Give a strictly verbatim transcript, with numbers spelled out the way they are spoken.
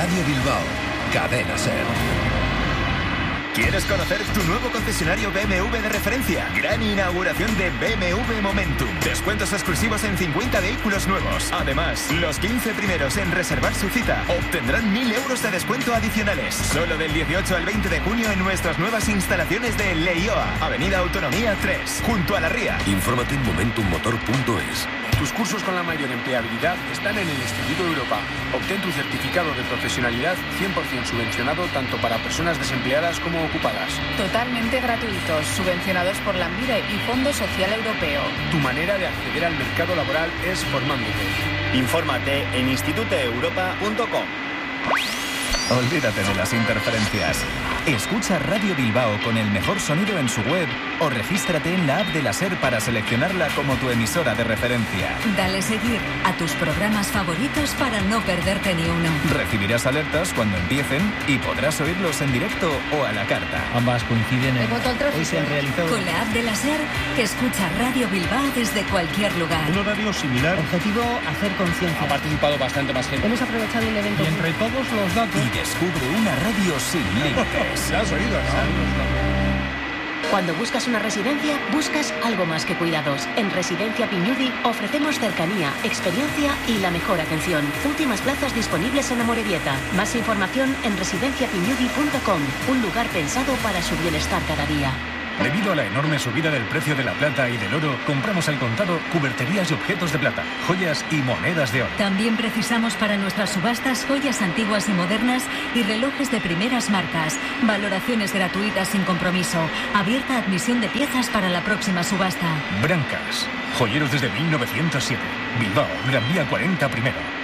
Radio Bilbao, Cadena Ser. ¿Quieres conocer tu nuevo concesionario B M W de referencia? Gran inauguración de B M W Momentum. Descuentos exclusivos en cincuenta vehículos nuevos. Además, los quince primeros en reservar su cita obtendrán mil euros de descuento adicionales. Solo del dieciocho al veinte de junio en nuestras nuevas instalaciones de Leioa, Avenida Autonomía tres, junto a la Ría. Infórmate en momentum motor punto es. Tus cursos con la mayor empleabilidad están en el Instituto Europa. Obtén tu certificado de profesionalidad cien por ciento subvencionado tanto para personas desempleadas como ocupadas. Totalmente gratuitos, subvencionados por la ANVIRE y Fondo Social Europeo. Tu manera de acceder al mercado laboral es formándote. Infórmate en instituto europa punto com. Olvídate de las interferencias. Escucha Radio Bilbao con el mejor sonido en su web o regístrate en la app de la SER para seleccionarla como tu emisora de referencia. Dale seguir a tus programas favoritos para no perderte ni uno. Recibirás alertas cuando empiecen y podrás oírlos en directo o a la carta. Ambas coinciden en... Hoy se han realizado... Con la app de la SER, escucha Radio Bilbao desde cualquier lugar. Un horario similar. Objetivo, hacer conciencia. Ha participado bastante más gente. Hemos aprovechado el evento. Y entre todos los datos... Y descubre una radio sin límites. ¿La has oído, no? Cuando buscas una residencia, buscas algo más que cuidados. En Residencia Piñudi ofrecemos cercanía, experiencia y la mejor atención. Últimas plazas disponibles en Amorebieta. Más información en residencia piñudi punto com. Un lugar pensado para su bienestar cada día. Debido a la enorme subida del precio de la plata y del oro, compramos al contado cuberterías y objetos de plata, joyas y monedas de oro. También precisamos para nuestras subastas joyas antiguas y modernas y relojes de primeras marcas. Valoraciones gratuitas sin compromiso. Abierta admisión de piezas para la próxima subasta. Brancas, joyeros desde mil novecientos siete. Bilbao, Gran Vía cuarenta primero.